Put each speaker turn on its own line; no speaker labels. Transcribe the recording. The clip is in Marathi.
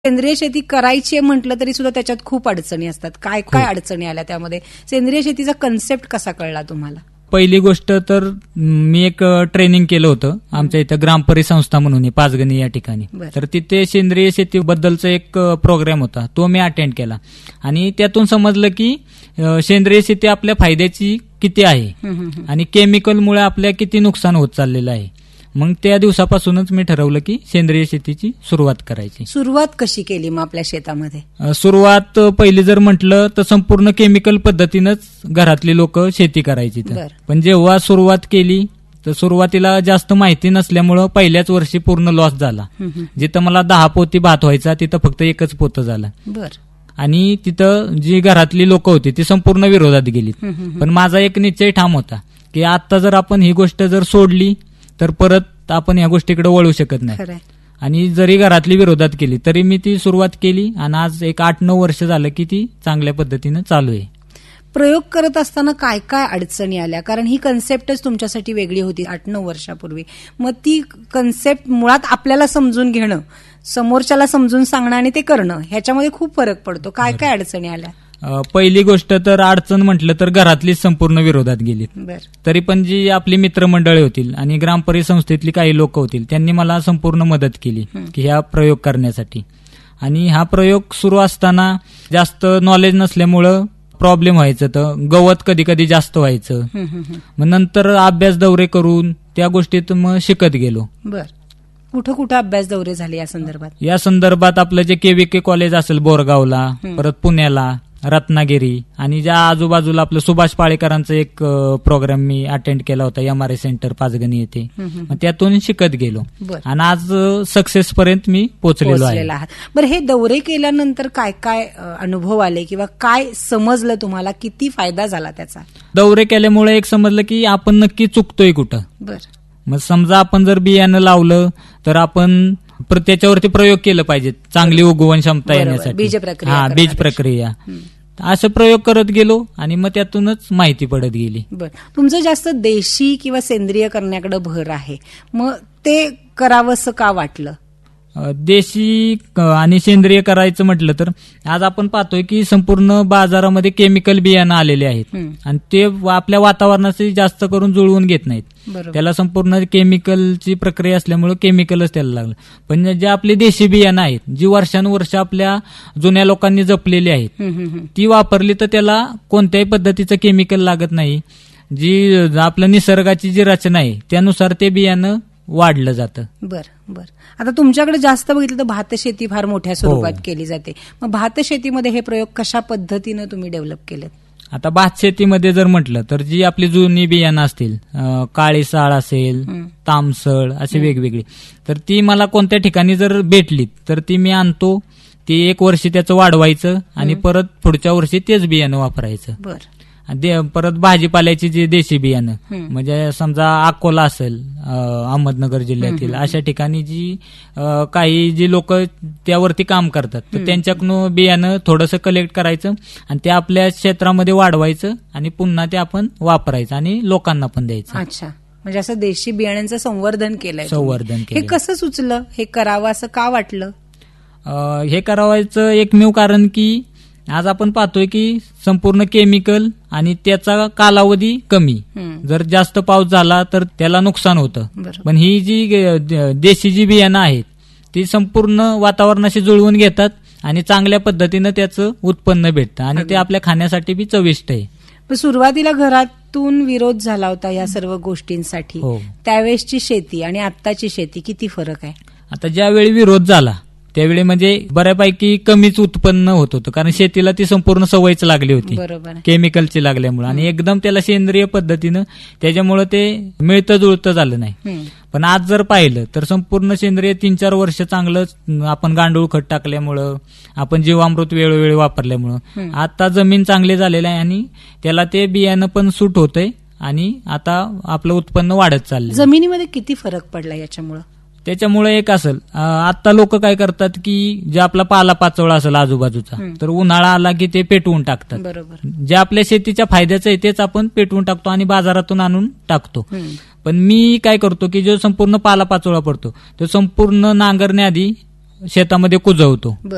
सेंद्रिय शेती करायची आहे म्हटलं तरी सुद्धा त्याच्यात खूप अडचणी असतात. काय काय अडचणी आल्या त्यामध्ये? सेंद्रिय शेतीचा कन्सेप्ट कसा कळला तुम्हाला?
पहिली गोष्ट तर मी एक ट्रेनिंग केलं होतं आमच्या इथं ग्रामपरी संस्था म्हणून पाचगणी या ठिकाणी. तर तिथे सेंद्रिय शेतीबद्दलचा एक प्रोग्राम होता, तो मी अटेंड केला आणि त्यातून समजलं की सेंद्रिय शेती आपल्या फायद्याची किती आहे आणि केमिकलमुळे आपल्या किती नुकसान होत चाललेलं आहे. मग त्या दिवसापासूनच मी ठरवलं की सेंद्रिय शेतीची सुरुवात करायची.
सुरुवात कशी केली मग आपल्या शेतामध्ये?
सुरुवात पहिली जर म्हटलं तर संपूर्ण केमिकल पद्धतीनंच घरातली लोक शेती करायची. पण जेव्हा सुरुवात केली तर सुरुवातीला जास्त माहिती नसल्यामुळं पहिल्याच वर्षी पूर्ण लॉस झाला. जिथं मला 10 पोती भात व्हायचा तिथं फक्त 1च पोतं झालं. आणि तिथं जी घरातली लोक होती ती संपूर्ण विरोधात गेली. पण माझा एक निश्चय ठाम होता की आता जर आपण ही गोष्ट जर सोडली तर परत आपण या गोष्टीकडे वळू शकत नाही. आणि जरी घरातली विरोधात केली तरी मी ती सुरुवात केली आणि आज एक 8-9 वर्ष झालं की ती चांगल्या पद्धतीनं चालू आहे.
प्रयोग करत असताना काय काय अडचणी आल्या? कारण ही कन्सेप्टच तुमच्यासाठी वेगळी होती 8-9 वर्षापूर्वी. मग ती कन्सेप्ट मुळात आपल्याला समजून घेणं, समोरच्याला समजून सांगणं आणि ते करणं ह्याच्यामध्ये खूप फरक पडतो. काय काय अडचणी आल्या?
पहिली गोष्ट तर अडचण म्हटलं तर घरातली संपूर्ण विरोधात गेली. तरी पण जी आपली मित्रमंडळी होतील आणि ग्रामपरी संस्थेतली काही लोक होतील त्यांनी मला संपूर्ण मदत केली की हा प्रयोग करण्यासाठी. आणि हा प्रयोग सुरू असताना जास्त नॉलेज नसल्यामुळं प्रॉब्लेम व्हायचं, तर गवत कधी कधी जास्त व्हायचं. मग नंतर अभ्यास दौरे करून त्या गोष्टीत मग शिकत गेलो.
कुठं कुठं अभ्यास दौरे झाले या संदर्भात?
या संदर्भात आपलं जे KVK कॉलेज असेल बोरगावला, परत पुण्याला, रत्नागिरी आणि ज्या आजूबाजूला आपलं सुभाष पाळेकरांचा एक प्रोग्राम मी अटेंड केला होता MRI सेंटर पाचगणी येथे. त्यातून शिकत गेलो आणि आज सक्सेस पर्यंत मी पोहोचलेलो आहे.
बरं, हे दौरे केल्यानंतर काय काय अनुभव आले किंवा काय समजलं तुम्हाला? किती फायदा झाला त्याचा?
दौरे केल्यामुळे एक समजलं की आपण नक्की चुकतोय कुठं. मग समजा आपण जर बियाणं लावलं तर आपण त्याच्यावरती प्रयोग केलं पाहिजेत चांगली उगवण क्षमता येण्यासाठी. बीज प्रक्रिया असे प्रयोग करत गेलो आणि मग त्यातूनच माहिती पडत गेली.
तुमचं जास्त देशी किंवा सेंद्रिय करण्याकडे भर आहे, मग ते करावंसं का वाटलं?
देशी आणि सेंद्रिय करायचं म्हटलं तर आज आपण पाहतोय की संपूर्ण बाजारामध्ये केमिकल बियाणं आलेले आहेत आणि ते आपल्या वातावरणाशी जास्त करून जुळवून घेत नाहीत. त्याला संपूर्ण केमिकलची प्रक्रिया असल्यामुळे केमिकलच त्याला लागलं. पण जे आपले देशी बियाणं आहेत जी वर्षानुवर्ष आपल्या जुन्या लोकांनी जपलेली आहेत ती वापरली तर त्याला कोणत्याही पद्धतीचं केमिकल लागत नाही. जी आपल्या निसर्गाची जी रचना आहे त्यानुसार ते बियाणं वाढलं जातं.
बरं. आता तुमच्याकडे जास्त बघितलं तर भात शेती फार मोठ्या स्वरूपात केली जाते. मग भात शेतीमध्ये हे प्रयोग कशा पद्धतीनं तुम्ही डेव्हलप केलेत?
आता भात शेतीमध्ये जर म्हटलं तर जी आपली जुनी बियाणं असतील, काळी साळ असेल, तामसळ असे वेगवेगळी, तर ती मला कोणत्या ठिकाणी जर भेटली तर ती मी आणतो. ती 1 वर्ष त्याचं वाढवायचं आणि परत पुढच्या वर्षी तेच बियाणं वापरायचं. परत भाजीपाल्याची जी देशी बियाणं म्हणजे समजा अकोला असेल अहमदनगर जिल्ह्यातील अशा ठिकाणी जी काही जी लोक त्यावरती काम करतात तर त्यांच्याकडून बियाणं थोडंसं कलेक्ट करायचं आणि ते आपल्या क्षेत्रामध्ये वाढवायचं आणि पुन्हा ते आपण वापरायचं आणि लोकांना पण द्यायचं.
अच्छा, म्हणजे असं देशी बियाण्यांचं संवर्धन केलं. हे कसं सुचलं? हे करावं असं का वाटलं?
हे करावायचं एकमेव कारण की आज आपण पाहतोय की संपूर्ण केमिकल आणि त्याचा कालावधी कमी. जर जास्त पाऊस झाला तर त्याला नुकसान होतं. पण ही जी देशी जी बियाणं आहेत ती संपूर्ण वातावरणाशी जुळवून घेतात आणि चांगल्या पद्धतीनं त्याचं उत्पन्न भेटतं आणि ते आपल्या खाण्यासाठी बी चविष्ट आहे.
पण सुरुवातीला घरातून विरोध झाला होता या सर्व गोष्टींसाठी. त्यावेळेसची शेती आणि आत्ताची शेती किती फरक आहे?
आता ज्यावेळी विरोध झाला त्यावेळी म्हणजे बऱ्यापैकी कमीच उत्पन्न होत होतं कारण शेतीला ती संपूर्ण सवयच लागली होती केमिकलची लागल्यामुळे आणि एकदम त्याला सेंद्रिय पद्धतीनं त्याच्यामुळे ते मिळतं जुळतं झालं नाही. पण आज जर पाहिलं तर संपूर्ण सेंद्रिय 3-4 वर्ष चांगलं आपण गांडूळ खत टाकल्यामुळं, आपण जीवामृत वेळोवेळी वापरल्यामुळं आता जमीन चांगली झालेली आहे आणि त्याला ते बियाणं पण सूट होतंय आणि आता आपलं उत्पन्न वाढत चाललंय.
जमिनीमध्ये किती फरक पडला याच्यामुळं?
त्याच्यामुळे एक असेल, आता लोक काय करतात की जे आपला पाला पाचोळा असेल आजूबाजूचा तर उन्हाळा आला की ते पेटवून टाकतात. जे आपल्या शेतीच्या फायद्याचं आहे तेच आपण पेटवून टाकतो आणि बाजारातून आणून टाकतो. पण मी काय करतो की जो संपूर्ण पाला पाचोळा पडतो तो संपूर्ण नांगरण्याआधी शेतामध्ये कुजवतो.